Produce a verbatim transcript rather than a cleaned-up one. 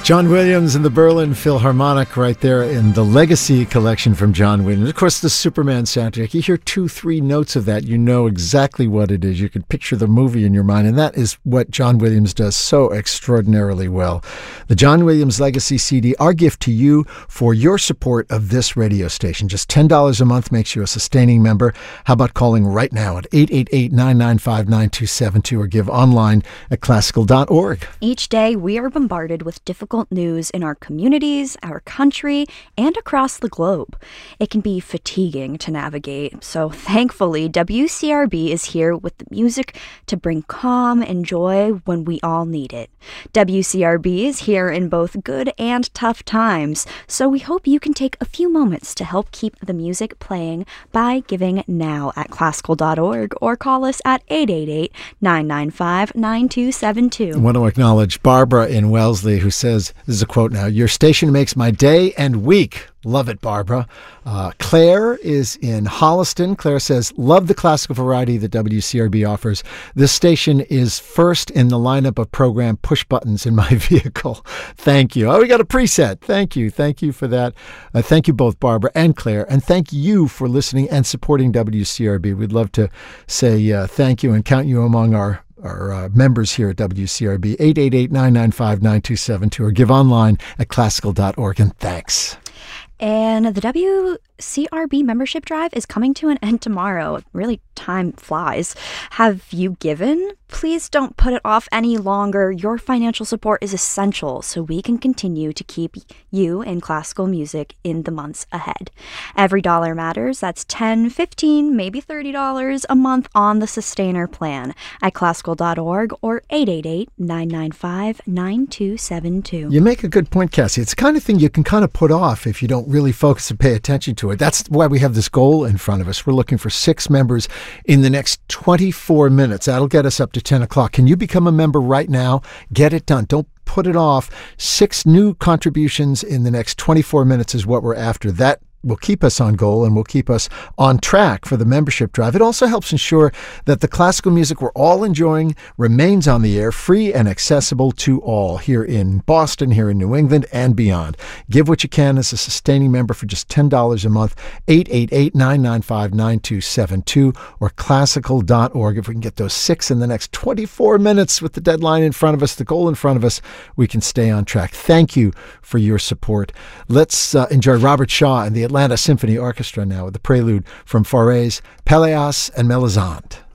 John Williams and the Berlin Philharmonic right there in the Legacy collection from John Williams. Of course, the Superman soundtrack. You hear two, three notes of that, you know exactly what it is. You can picture the movie in your mind, and that is what John Williams does so extraordinarily well. The John Williams Legacy C D, our gift to you for your support of this radio station. Just ten dollars a month makes you a sustaining member. How about calling right now at eight eight eight, nine nine five, nine two seven two or give online at classical dot org. Each day, we are bombarded with difficult news in our communities, our country, and across the globe. It can be fatiguing to navigate, so thankfully W C R B is here with the music to bring calm and joy when we all need it. W C R B is here in both good and tough times, so we hope you can take a few moments to help keep the music playing by giving now at classical dot org or call us at eight eight eight, nine nine five, nine two seven two. I want to acknowledge Barbara in Wellesley, who says, this is a quote now, "Your station makes my day and week." Love it, Barbara. Uh, Claire is in Holliston. Claire says, love the classical variety that W C R B offers. This station is first in the lineup of program push buttons in my vehicle. Thank you. Oh, we got a preset. Thank you. Thank you for that. Uh, thank you both, Barbara and Claire. And thank you for listening and supporting W C R B. We'd love to say uh, thank you and count you among our our uh, members here at W C R B. eight eight eight, nine nine five, nine two seven two or give online at classical dot org. And thanks. And the W C R B membership drive is coming to an end tomorrow. Really, time flies. Have you given? Please don't put it off any longer. Your financial support is essential so we can continue to keep you in classical music in the months ahead. Every dollar matters. That's ten dollars, fifteen dollars, maybe thirty dollars a month on the Sustainer plan at classical dot org or eight eight eight, nine nine five, nine two seven two. You make a good point, Cassie. It's the kind of thing you can kind of put off if you don't really focus and pay attention to it. That's why we have this goal in front of us. We're looking for six members in the next twenty-four minutes. That'll get us up to ten o'clock. Can you become a member right now? Get it done. Don't put it off. Six new contributions in the next twenty-four minutes is what we're after. That will keep us on goal and will keep us on track for the membership drive. It also helps ensure that the classical music we're all enjoying remains on the air, free and accessible to all here in Boston, here in New England, and beyond. Give what you can as a sustaining member for just ten dollars a month, eight eight eight, nine nine five, nine two seven two or classical dot org. If we can get those six in the next twenty-four minutes with the deadline in front of us, the goal in front of us, we can stay on track. Thank you for your support. Let's uh, enjoy Robert Shaw and the Atlanta Symphony Orchestra now with the prelude from Fauré's Pelléas and Mélisande.